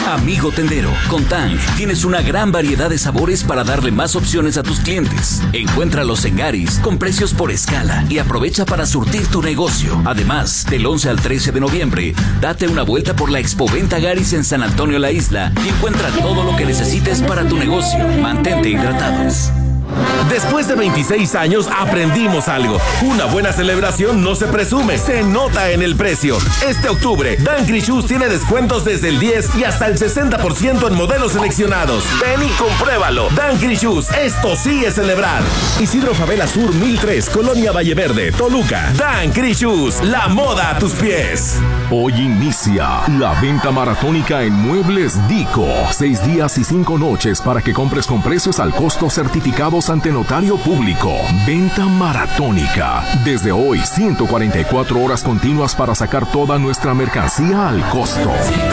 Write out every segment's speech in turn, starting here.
Amigo tendero, con Tang tienes una gran variedad de sabores para darle más opciones a tus clientes. Encuéntralos en Garis con precios por escala y aprovecha para surtir tu negocio. Además, del 11 al 13 de noviembre, date una vuelta por la Expoventa Garis en San Antonio La Isla y encuentra todo lo que necesites para tu negocio. Mantente hidratados. Después de 26 años aprendimos algo. Una buena celebración no se presume, se nota en el precio. Este octubre, Dankri Shoes tiene descuentos desde el 10 y hasta el 60% en modelos seleccionados. Ven y compruébalo. Dankri Shoes, esto sí es celebrar. Isidro Favela Sur 1003, Colonia Valleverde, Toluca. Dankri Shoes, la moda a tus pies. Hoy inicia la venta maratónica en Muebles Dico. 6 días y 5 noches para que compres con precios al costo certificados ante notario público. Venta maratónica. Desde hoy, 144 horas continuas para sacar toda nuestra mercancía al costo.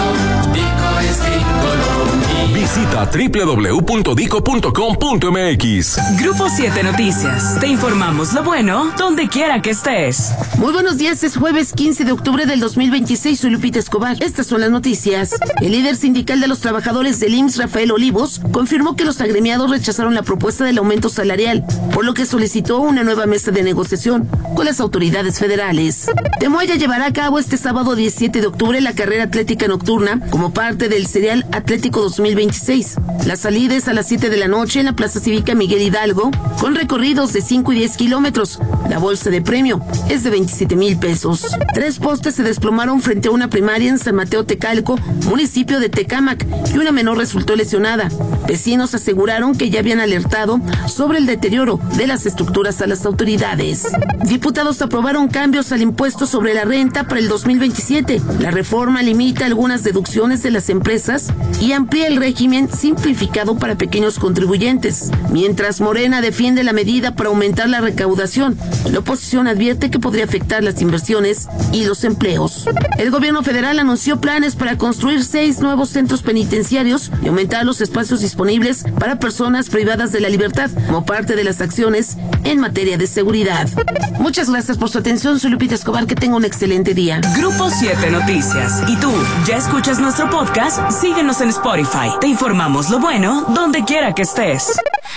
Visita www.dico.com.mx. Grupo 7 Noticias. Te informamos lo bueno donde quiera que estés. Muy buenos días, es jueves 15 de octubre del 2026. Soy Lupita Escobar. Estas son las noticias. El líder sindical de los trabajadores del IMSS, Rafael Olivos, confirmó que los agremiados rechazaron la propuesta del aumento salarial, por lo que solicitó una nueva mesa de negociación con las autoridades federales. Temoaya llevará a cabo este sábado 17 de octubre la carrera atlética nocturna como parte del Serial Atlético 2026. La salida es a las 7 de la noche en la Plaza Cívica Miguel Hidalgo, con recorridos de 5 y 10 kilómetros. La bolsa de premio es de 27,000 pesos. 3 postes se desplomaron frente a una primaria en San Mateo Tecalco, municipio de Tecámac, y una menor resultó lesionada. Vecinos aseguraron que ya habían alertado sobre el deterioro de las estructuras a las autoridades. Diputados aprobaron cambios al impuesto sobre la renta para el 2027. La reforma limita algunas deducciones de las empresas y amplía el régimen simplificado para pequeños contribuyentes. Mientras Morena defiende la medida para aumentar la recaudación, la oposición advierte que podría afectar las inversiones y los empleos. El gobierno federal anunció planes para construir 6 nuevos centros penitenciarios y aumentar los espacios disponibles para personas privadas de la libertad como parte de las acciones en materia de seguridad. Muchas gracias por su atención. Soy Lupita Escobar. Que tenga un excelente día. Grupo 7 Noticias. ¿Y tú ya escuchas nuestro podcast? Síguenos en Spotify. Te informamos lo bueno donde quiera que estés.